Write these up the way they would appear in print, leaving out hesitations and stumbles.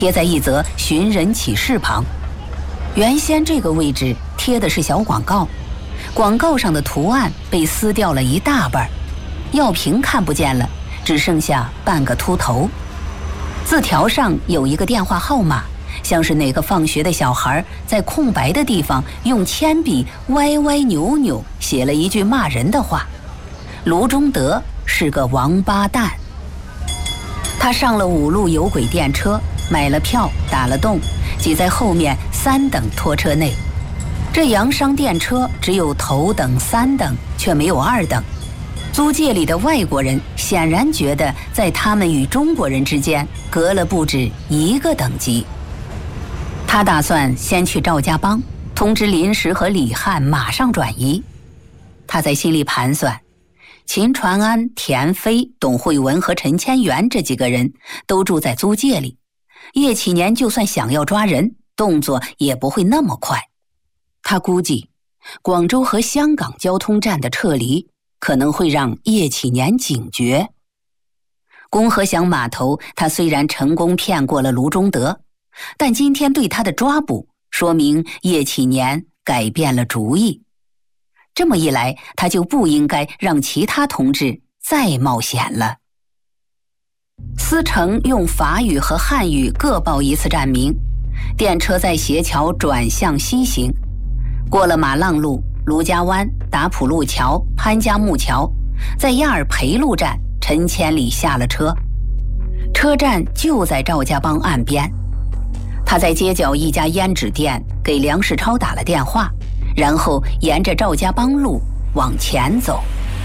贴在一则寻人启事旁。原先这个位置贴的是小广告，广告上的图案被撕掉了一大半，药瓶看不见了，只剩下半个秃头。字条上有一个电话号码，像是哪个放学的小孩在空白的地方用铅笔歪歪扭扭写了一句骂人的话。卢中德是个王八蛋。他上了5路有轨电车，买了票，打了洞，挤在后面3等拖车内。这洋商电车只有头等、3等，却没有2等。租界里的外国人显然觉得在他们与中国人之间隔了不止1个等级。他打算先去赵家浜通知林石和李汉马上转移。他在心里盘算，秦传安、田飞、董慧文和陈千元这几个人都住在租界里，叶启年就算想要抓人，动作也不会那么快。他估计广州和香港交通站的撤离可能会让叶启年警觉。公河乡码头他虽然成功骗过了卢中德，但今天对他的抓捕说明叶启年改变了主意。这么一来，他就不应该让其他同志再冒险了。司城用法语和汉语各报一次站名，电车在斜桥转向西行，过了马浪路、卢家湾、达普路桥、潘家木桥，在亚尔培路站，陈千里下了车。车站就在赵家浜岸边。他在街角一家胭脂店给梁世超打了电话，然后沿着赵家浜路往前走。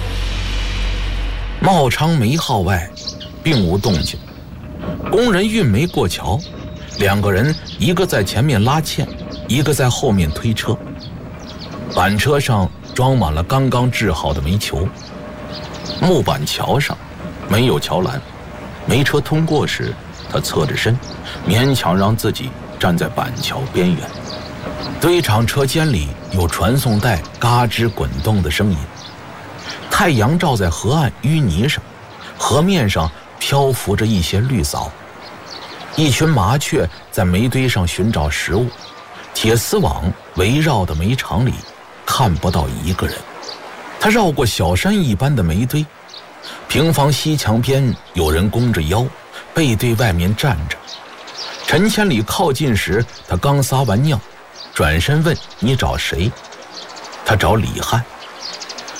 茂昌煤号外并无动静，工人运煤过桥，2个人，一个在前面拉纤，一个在后面推车。板车上装满了刚刚制好的煤球。木板桥上没有桥栏，煤车通过时，他侧着身，勉强让自己站在板桥边缘。堆场车间里有传送带嘎吱滚动的声音。太阳照在河岸淤泥上，河面上漂浮着一些绿藻。一群麻雀在煤堆上寻找食物，铁丝网围绕的煤场里看不到一个人。他绕过小山一般的煤堆，平房西墙边有人弓着腰，背对外面站着。陈千里靠近时，他刚撒完尿，转身问：“你找谁？”他找李汉。